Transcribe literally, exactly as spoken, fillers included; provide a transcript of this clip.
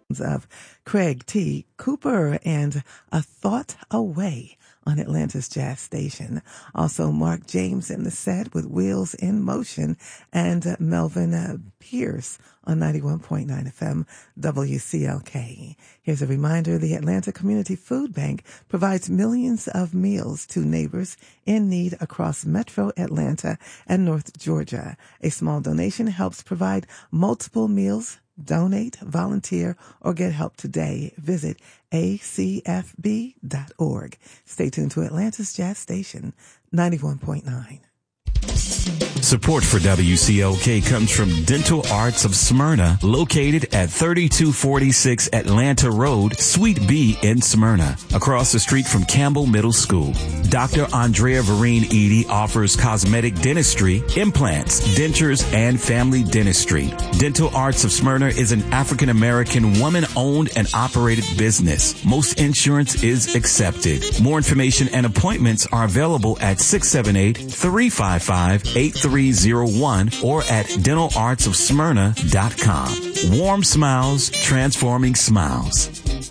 of Craig T. Cooper and A Thought Away on Atlanta's Jazz Station. Also, Mark James in the set with Wheels in Motion, and uh, Melvin uh, Pierce on ninety-one point nine F M W C L K. Here's a reminder, the Atlanta Community Food Bank provides millions of meals to neighbors in need across Metro Atlanta and North Georgia. A small donation helps provide multiple meals. Donate, volunteer, or get help today. Visit A C F B dot org. Stay tuned to Atlanta's Jazz Station, ninety-one point nine. Support for W C L K comes from Dental Arts of Smyrna, located at thirty-two forty-six Atlanta Road, Suite B in Smyrna, across the street from Campbell Middle School. Doctor Andrea Vereen Edie offers cosmetic dentistry, implants, dentures, and family dentistry. Dental Arts of Smyrna is an African-American woman-owned and operated business. Most insurance is accepted. More information and appointments are available at six seven eight, three five five, eight three zero one or at dental arts of smyrna dot com. Warm smiles, transforming smiles.